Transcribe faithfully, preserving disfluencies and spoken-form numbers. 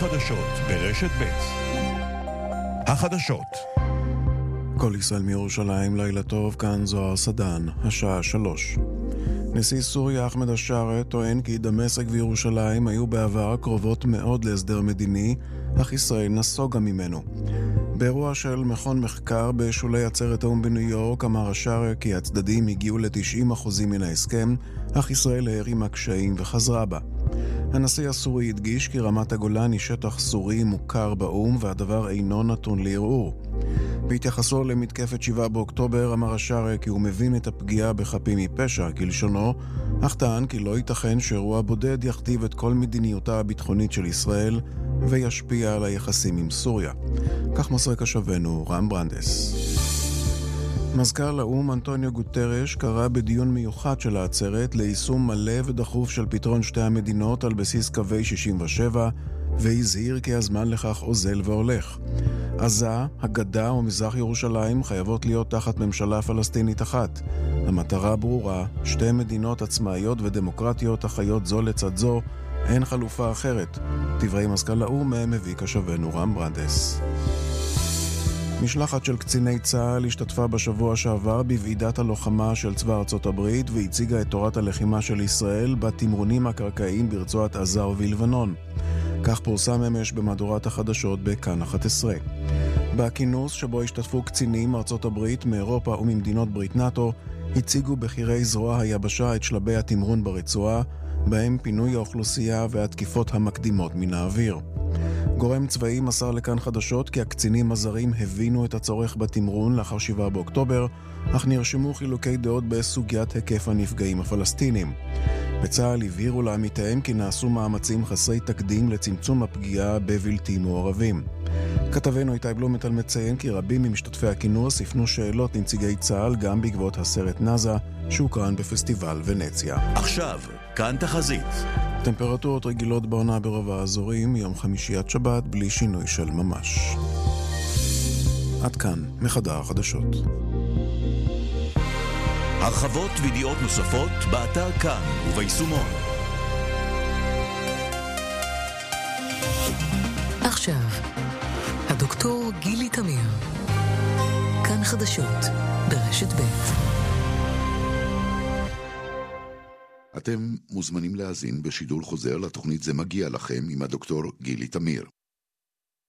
החדשות ברשת ב'. החדשות. כל ישראל מירושלים, לילה טוב, כאן זוהר סדן, השעה שלוש. נשיא סוריה אחמד א-שארה טוען כי דמשק וירושלים היו בעבר קרובות מאוד להסדר מדיני, אך ישראל נסוגה ממנו. באירוע של מכון מחקר בשולי עצרת האו"ם בניו יורק אמר א-שארה כי הצדדים הגיעו ל-תשעים אחוז מן ההסכם, אך ישראל הערימה קשיים וחזרה בה. הנשיא הסורי הדגיש כי רמת הגולן היא שטח סורי מוכר באו"ם והדבר אינו נתון לערעור. בהתייחסו למתקפת שבעה באוקטובר אמר א-שארה כי הוא מבין את הפגיעה בחפים מפשע כלשונו, אך טען כי לא ייתכן שאירוע בודד יכתיב את כל מדיניותה הביטחונית של ישראל וישפיע על היחסים עם סוריה. כך מוסר כשבנו רם ברנדס. מזכ"ל האו"ם אנטוניו גוטרש קרא בדיון מיוחד של העצרת ליישום מלא ודחוף של פתרון שתי המדינות על בסיס קווי שישים ושבע, והזהיר כי הזמן לכך אוזל והולך. עזה, הגדה ומזרח ירושלים חייבות להיות תחת ממשלה פלסטינית אחת. המטרה ברורה, שתי מדינות עצמאיות ודמוקרטיות החיות זו לצד זו, אין חלופה אחרת. דברי מזכ"ל האו"ם מביא כשבנו רם ברנדס. משלחת של קציני צה"ל השתתפה בשבוע שעבר בוועידת הלוחמה של צבא ארצות הברית והציגה את תורת הלחימה של ישראל בתמרונים הקרקעיים ברצועת עזה ובלבנון. כך פורסם אמש במהדורת החדשות בכאן אחת עשרה. בכינוס שבו השתתפו קצינים מארצות הברית, מאירופה וממדינות ברית נאטו, הציגו בחירי זרוע היבשה את שלבי התמרון ברצועה, בהם פינוי האוכלוסייה והתקיפות המקדימות מן האוויר. גורם צבאי מסר לכאן חדשות כי הקצינים הזרים הבינו את הצורך בתמרון לאחר שבעה באוקטובר, אך נרשמו חילוקי דעות בסוגיית היקף הנפגעים הפלסטינים. בצה"ל הבהירו לעמיתיהם כי נעשו מאמצים חסרי תקדים לצמצום הפגיעה בבלתי מעורבים. כתבנו איתי בלומנטל מציין כי רבים ממשתתפי הכינוס הפנו שאלות לנציגי צה"ל גם בעקבות הסרט נאזה שהוקרן בפסטיבל ונציה. עכשיו, כאן תחזית. טמפרטורות רגילות בעונה ברוב האזורים, יום חמישי עד שבת בלי שינוי של ממש. עד כאן, מחדר החדשות. הרחבות וידיעות נוספות באתר כאן וביישומון. עכשיו, הדוקטור גילי תמיר. כאן חדשות ברשת ב'. אתם מוזמנים להאזין בשידור חוזר לתוכנית זה מגיע לכם עם הדוקטור גילי תמיר.